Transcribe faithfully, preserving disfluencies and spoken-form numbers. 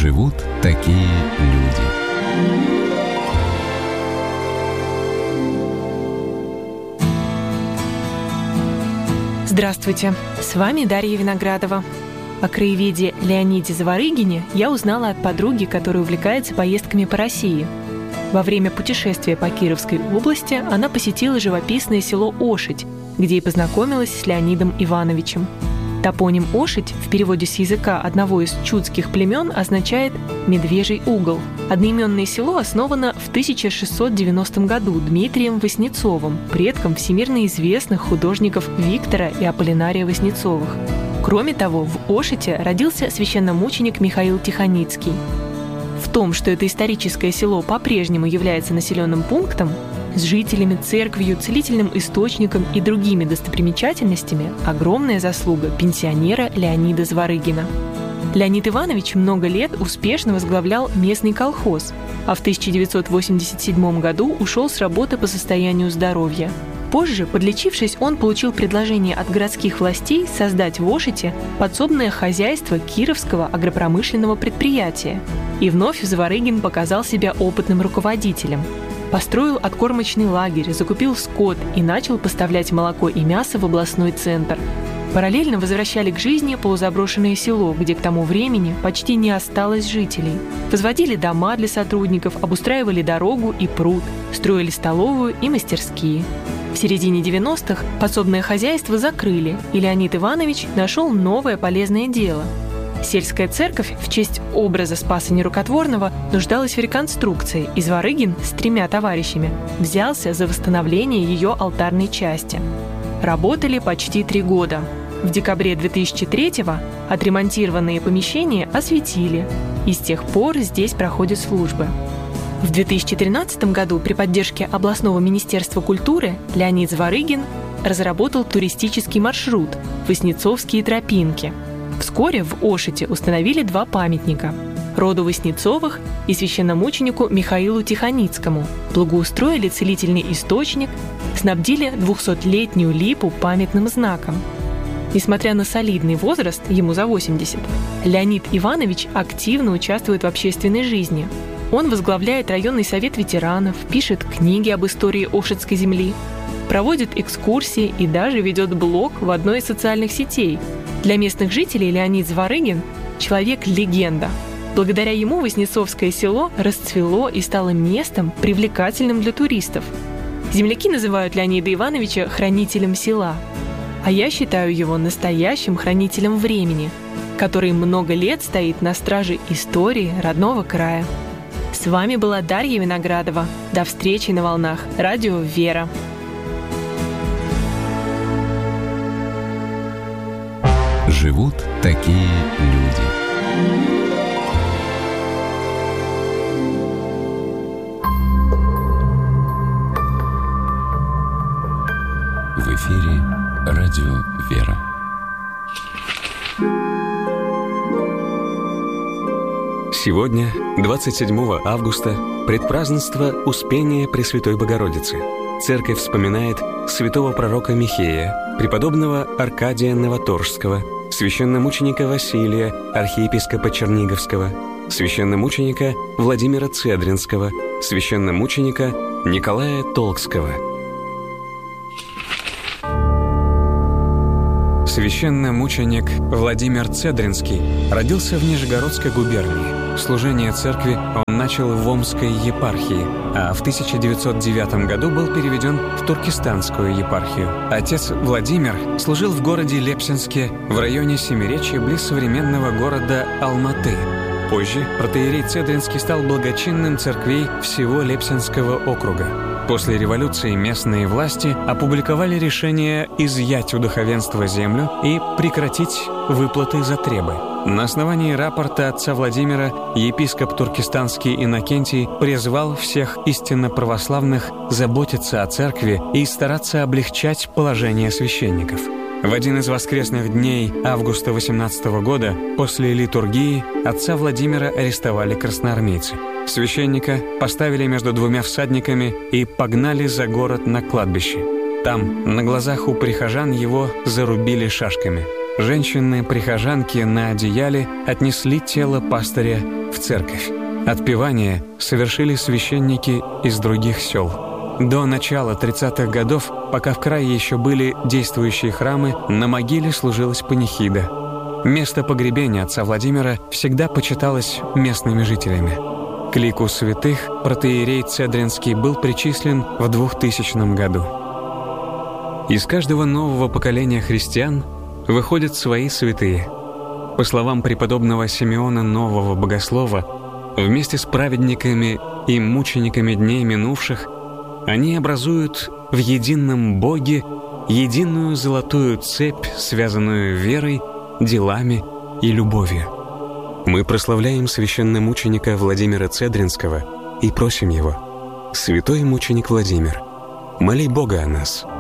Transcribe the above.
Живут такие люди. Здравствуйте, с вами Дарья Виноградова. О краеведе Леониде Зворыгине я узнала от подруги, которая увлекается поездками по России. Во время путешествия по Кировской области она посетила живописное село Ошить, где и познакомилась с Леонидом Ивановичем. Топоним Ошить в переводе с языка одного из чудских племен означает «медвежий угол». Одноименное село основано в тысяча шестьсот девяностом году Дмитрием Васнецовым, предком всемирно известных художников Виктора и Аполлинария Васнецовых. Кроме того, в Ошите родился священномученик Михаил Тихоницкий. В том, что это историческое село по-прежнему является населенным пунктом, с жителями, церковью, целительным источником и другими достопримечательностями, огромная заслуга пенсионера Леонида Зворыгина. Леонид Иванович много лет успешно возглавлял местный колхоз, а в тысяча девятьсот восемьдесят седьмом году ушел с работы по состоянию здоровья. Позже, подлечившись, он получил предложение от городских властей создать в Ошите подсобное хозяйство Кировского агропромышленного предприятия. И вновь Зворыгин показал себя опытным руководителем. Построил откормочный лагерь, закупил скот и начал поставлять молоко и мясо в областной центр. Параллельно возвращали к жизни полузаброшенное село, где к тому времени почти не осталось жителей. Возводили дома для сотрудников, обустраивали дорогу и пруд, строили столовую и мастерские. В середине девяностых подсобное хозяйство закрыли, и Леонид Иванович нашел новое полезное дело. Сельская церковь в честь образа Спаса Нерукотворного нуждалась в реконструкции, и Зворыгин с тремя товарищами взялся за восстановление ее алтарной части. Работали почти три года. В декабре две тысячи третьего отремонтированные помещения осветили, и с тех пор здесь проходят службы. В две тысячи тринадцатом году при поддержке областного министерства культуры Леонид Зворыгин разработал туристический маршрут «Васнецовские тропинки». Вскоре в Ошите установили два памятника – роду Васнецовых и священномученику Михаилу Тихоницкому, благоустроили целительный источник, снабдили двухсотлетнюю липу памятным знаком. Несмотря на солидный возраст, ему за восемьдесят, Леонид Иванович активно участвует в общественной жизни. Он возглавляет районный совет ветеранов, пишет книги об истории Ошитской земли, проводит экскурсии и даже ведет блог в одной из социальных сетей. Для местных жителей Леонид Зворыгин – человек-легенда. Благодаря ему Васнецовское село расцвело и стало местом, привлекательным для туристов. Земляки называют Леонида Ивановича хранителем села, а я считаю его настоящим хранителем времени, который много лет стоит на страже истории родного края. С вами была Дарья Виноградова. До встречи на волнах радио «Вера». Живут такие люди. В эфире радио «Вера». Сегодня, двадцать седьмого августа, предпразднество Успения Пресвятой Богородицы. Церковь вспоминает святого пророка Михея, преподобного Аркадия Новоторжского, священномученика Василия, архиепископа Черниговского, священномученика Владимира Цедринского, священномученика Николая Толкского. Священномученик Владимир Цедринский родился в Нижегородской губернии. Служение церкви он начал в Омской епархии, а в тысяча девятьсот девятом году был переведен в Туркестанскую епархию. Отец Владимир служил в городе Лепсинске в районе Семиречья близ современного города Алматы. Позже протоиерей Цедринский стал благочинным церквей всего Лепсинского округа. После революции местные власти опубликовали решение изъять у духовенства землю и прекратить выплаты за требы. На основании рапорта отца Владимира епископ Туркестанский Иннокентий призвал всех истинно православных заботиться о церкви и стараться облегчать положение священников. В один из воскресных дней августа восемнадцатого года после литургии отца Владимира арестовали красноармейцы. Священника поставили между двумя всадниками и погнали за город на кладбище. Там, на глазах у прихожан, его зарубили шашками. женщины-прихожанки на одеяле отнесли тело пастыря в церковь. Отпевание совершили священники из других сел. До начала тридцатых годов, пока в крае еще были действующие храмы, на могиле служилась панихида. Место погребения отца Владимира всегда почиталось местными жителями. К лику святых протоиерей Цедринский был причислен в двухтысячном году. Из каждого нового поколения христиан выходят свои святые. По словам преподобного Симеона Нового Богослова, вместе с праведниками и мучениками дней минувших они образуют в едином Боге единую золотую цепь, связанную верой, делами и любовью. Мы прославляем священномученика Владимира Цедринского и просим его: «Святой мученик Владимир, моли Бога о нас».